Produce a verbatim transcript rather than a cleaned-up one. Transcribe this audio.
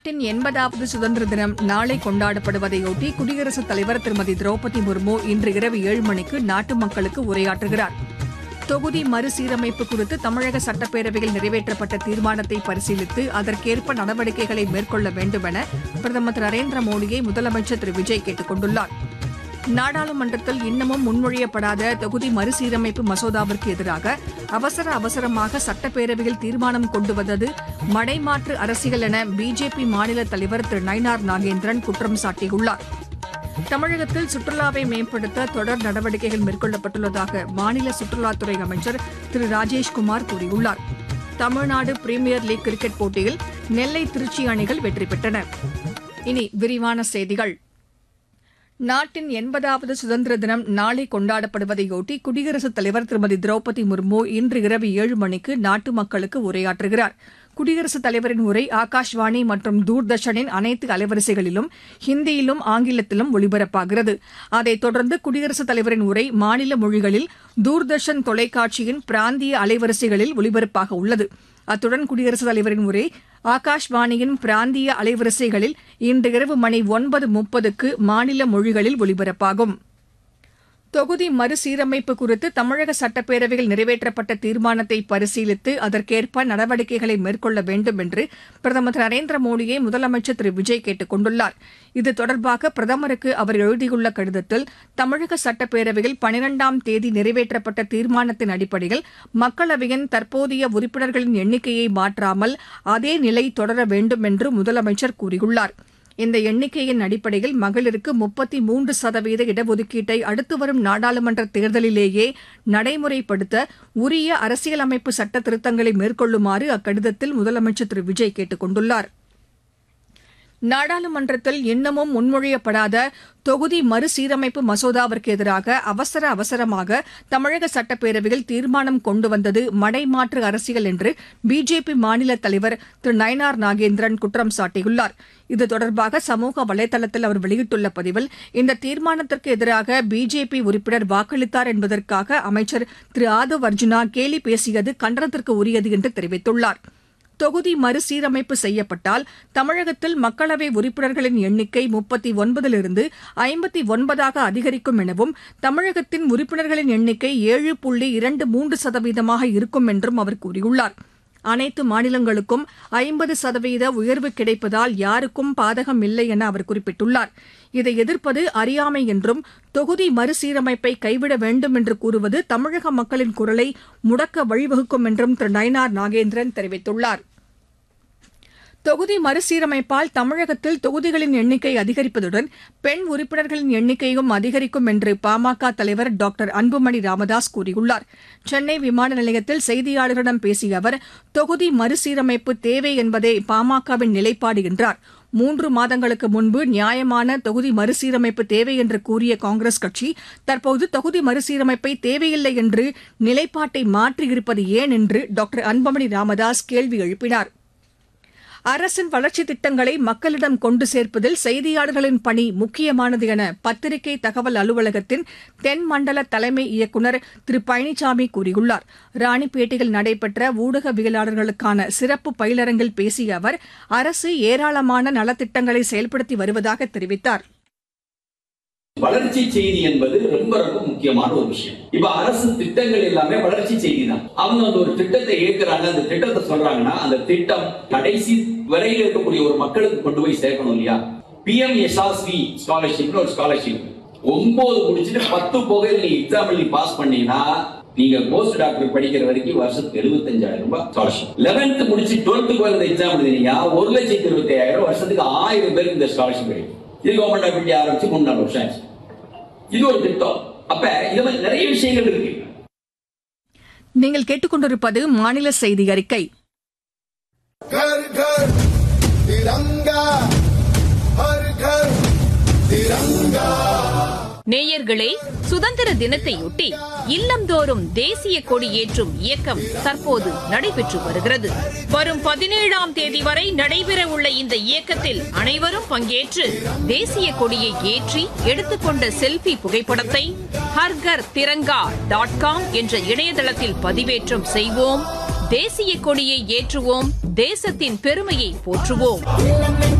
நாட்டின் எண்பதாவது சுதந்திர தினம் நாளை கொண்டாடப்படுவதையொட்டி குடியரசுத் தலைவர் திருமதி திரௌபதி முர்மு இன்று இரவு ஏழு மணிக்கு நாட்டு மக்களுக்கு உரையாற்றுகிறார். தொகுதி மறுசீரமைப்பு குறித்து தமிழக சட்டப்பேரவையில் நிறைவேற்றப்பட்ட தீர்மானத்தை பரிசீலித்து அதற்கேற்ப நடவடிக்கைகளை மேற்கொள்ள வேண்டும் என பிரதமர் திரு நரேந்திர மோடியை முதலமைச்சர் திரு விஜய் கேட்டுக் கொண்டுள்ளார். நாடாளுமன்றத்தில் இன்னமும் முன்மொழியப்படாத தொகுதி மறுசீரமைப்பு மசோதாவிற்கு எதிராக அவசர அவசரமாக சட்டப்பேரவையில் தீர்மானம் கொண்டு வந்தது மடைமாற்று அரசியல் என பிஜேபி மாநில தலைவர் திரு நயினார் நாகேந்திரன் குற்றம் சாட்டியுள்ளார். தமிழகத்தில் சுற்றுலாவை மேம்படுத்த தொடர் நடவடிக்கைகள் மேற்கொள்ளப்பட்டுள்ளதாக மாநில சுற்றுலாத்துறை அமைச்சர் திரு ராஜேஷ்குமார் கூறியுள்ளார். தமிழ்நாடு பிரீமியர் லீக் கிரிக்கெட் போட்டியில் நெல்லை திருச்சி அணிகள் வெற்றி பெற்றன. இனி விரிவான செய்திகள். நாட்டின் எண்பதாவது சுதந்திர தினம் நாளை கொண்டாடப்படுவதையொட்டி குடியரசுத் தலைவர் திருமதி திரௌபதி முர்மு இன்று இரவு ஏழு மணிக்கு நாட்டு மக்களுக்கு உரையாற்றுகிறார். குடியரசுத் தலைவரின் உரை ஆகாஷ்வாணி மற்றும் தூர்தர்ஷனின் அனைத்து அலைவரிசைகளிலும் ஹிந்தியிலும் ஆங்கிலத்திலும் ஒலிபரப்பாகிறது. அதைத் தொடர்ந்து குடியரசுத் தலைவரின் உரை மாநில மொழிகளில் தூர்தர்ஷன் தொலைக்காட்சியின் பிராந்திய அலைவரிசைகளில் ஒலிபரப்பாக உள்ளது. அத்துடன் குடியரசுத் தலைவரின் உரை ஆகாஷ்வாணியின் பிராந்திய அலைவரிசைகளில் இன்று இரவு மணி ஒன்பது முப்பதுக்கு மாநில மொழிகளில் ஒலிபரப்பாகும். தொகுதி மறுசீரமைப்பு குறித்து தமிழக சட்டப்பேரவையில் நிறைவேற்றப்பட்ட தீர்மானத்தை பரிசீலித்து அதற்கேற்ப நடவடிக்கைகளை மேற்கொள்ள வேண்டும் என்று பிரதமர் திரு நரேந்திர மோடியை முதலமைச்சர் திரு விஜய் கேட்டுக் கொண்டுள்ளார். இது தொடர்பாக பிரதமருக்கு அவர் எழுதியுள்ள கடிதத்தில் தமிழக சட்டப்பேரவையில் பனிரெண்டாம் தேதி நிறைவேற்றப்பட்ட தீர்மானத்தின் அடிப்படையில் மக்களவையின் தற்போதைய உறுப்பினர்களின் எண்ணிக்கையை மாற்றாமல் அதே நிலை தொடர வேண்டும் என்று முதலமைச்சர் கூறியுள்ளார். இந்த எண்ணிக்கையின் அடிப்படையில் மகளிருக்கு முப்பத்தி மூன்று சதவீத இடஒதுக்கீட்டை அடுத்து வரும் நாடாளுமன்ற தேர்தலிலேயே நடைமுறைப்படுத்த உரிய அரசியலமைப்பு சட்ட திருத்தங்களை மேற்கொள்ளுமாறு அக்கடிதத்தில் முதலமைச்சர் திரு விஜய் கேட்டுக் கொண்டுள்ளார். நாடாளுமன்றத்தில் இன்னமும் முன்மொழியப்படாத தொகுதி மறுசீரமைப்பு மசோதாவிற்கு எதிராக அவசர அவசரமாக தமிழக சட்டப்பேரவையில் தீர்மானம் கொண்டு வந்தது மடைமாற்று அரசியல் என்று பிஜேபி மாநில தலைவர் திரு நயினார் நாகேந்திரன் குற்றம் சாட்டியுள்ளார். இது தொடர்பாக சமூக வலைதளத்தில் அவர் வெளியிட்டுள்ள பதிவில் இந்த தீர்மானத்திற்கு எதிராக பிஜேபி உறுப்பினர் வாக்களித்தார் என்பதற்காக அமைச்சர் திரு ஆதவ் அர்ஜுனா கேலி பேசியது கண்டனத்திற்கு உரியது என்று தெரிவித்துள்ளார். தொகுதி மறுசீரமைப்பு செய்யப்பட்டால் தமிழகத்தில் மக்களவை உறுப்பினர்களின் எண்ணிக்கை முப்பத்தி ஒன்பதிலிருந்து ஐம்பத்தி ஒன்பதாக அதிகரிக்கும் எனவும் தமிழகத்தின் உறுப்பினர்களின் எண்ணிக்கை ஏழு புள்ளி இரண்டு மூன்று சதவீதமாக இருக்கும் என்றும் அவர் கூறியுள்ளார். அனைத்து மாநிலங்களுக்கும் ஐம்பது சதவீத உயர்வு கிடைப்பதால் யாருக்கும் பாதகம் இல்லை என அவர் குறிப்பிட்டுள்ளார். இதை எதிர்ப்பது அறியாமை என்றும் தொகுதி மறுசீரமைப்பை கைவிட வேண்டும் என்று கூறுவது தமிழக மக்களின் குரலை முடக்க வழிவகுக்கும் என்றும் திரு நயினார் நாகேந்திரன் தெரிவித்துள்ளார். தொகுதி மறுசீரமைப்பால் தமிழகத்தில் தொகுதிகளின் எண்ணிக்கை அதிகரிப்பதுடன் பெண் உறுப்பினர்களின் எண்ணிக்கையும் அதிகரிக்கும் என்று பாமக தலைவர் டாக்டர் அன்புமணி ராமதாஸ் கூறியுள்ளார். சென்னை விமான நிலையத்தில் செய்தியாளர்களிடம் பேசிய அவர் தொகுதி மறுசீரமைப்பு தேவை என்பதே பாமகவின் நிலைப்பாடு என்றார். மூன்று மாதங்களுக்கு முன்பு நியாயமான தொகுதி மறுசீரமைப்பு தேவை என்று கூறிய காங்கிரஸ் கட்சி தற்போது தொகுதி மறுசீரமைப்பை தேவையில்லை என்று நிலைப்பாட்டை மாற்றியிருப்பது ஏன் என்று டாக்டர் அன்புமணி ராமதாஸ் கேள்வி எழுப்பினார். அரசின் வளர்ச்சித் திட்டங்களை மக்களிடம் கொண்டு சேர்ப்பதில் செய்தியாளர்களின் பணி முக்கியமானது என பத்திரிகை தகவல் அலுவலகத்தின் தென் மண்டல தலைமை இயக்குநர் திரு பழனிசாமி கூறியுள்ளார். ராணிப்பேட்டையில் நடைபெற்ற ஊடகவியலாளர்களுக்கான சிறப்பு பயிலரங்கில் பேசிய அவர் அரசு ஏராளமான நலத்திட்டங்களை செயல்படுத்தி வருவதாக தெரிவித்தார். வளர்ச்சி செய்தி என்பது ரொம்ப ரொம்ப முக்கியமான ஒரு விஷயம். இப்ப அரசு திட்டங்கள் எல்லாமே வளர்ச்சி செய்தி தான். அவங்க அந்த ஒரு திட்டத்தை ஏற்கிறாங்க, அந்த திட்டத்தை சொல்றாங்கன்னா அந்த திட்டம் கடைசி வரையில் இருக்கக்கூடிய ஒரு மக்களுக்கு கொண்டு போய் சேர்க்கணும் இல்லையா? பிஎம் எஸ்ஆர்சி ஸ்காலர்ஷிப் ஒரு ஸ்காலர்ஷிப் ஒன்பது முடிச்சுட்டு பத்து போகையில் நீங்க எக்ஸாம் எழுதி பாஸ் பண்ணீங்கன்னா நீங்க போஸ்ட் டாக்டர் படிக்கிற வரைக்கும் வருஷத்துக்கு எழுபத்தஞ்சாயிரம் ரூபாய் ஸ்காலர்ஷிப். லெவன்த் முடிச்சு டுவெல்த்துக்கு வந்து எக்ஸாம் எழுதினீங்க ஒரு லட்சத்தி இருபத்தி ஐயாயிரம் வருஷத்துக்கு ஆயிரம் பேருக்கு இந்த ஸ்காலர்ஷிப் கிடைக்கும். இது கவர்மெண்ட் ஆஃப் இந்தியா ஆரம்பிச்சு மூணு நாலு வருஷம் ஆச்சு. இது ஒரு திட்டம். அப்ப இது மாதிரி நிறைய விஷயங்கள் இருக்கு. நீங்கள் கேட்டுக்கொண்டிருப்பது மாநில செய்தி அறிக்கை. घर घर तिरंगा हर घर तिरंगा. நேயர்களே, சுதந்திர தினத்தையொட்டி இல்லந்தோறும் தேசிய கொடி ஏற்றும் இயக்கம் தற்போது நடைபெற்று வருகிறது. வரும் பதினேழாம் தேதி வரை நடைபெறவுள்ள இந்த இயக்கத்தில் அனைவரும் பங்கேற்று தேசிய கொடியை ஏற்றி எடுத்துக்கொண்ட செல்ஃபி புகைப்படத்தை ஹர்கர் திரங்கா டாட் காம் என்ற இணையதளத்தில் பதிவேற்றம் செய்வோம். தேசிய கொடியை ஏற்றுவோம், தேசத்தின் பெருமையை போற்றுவோம்.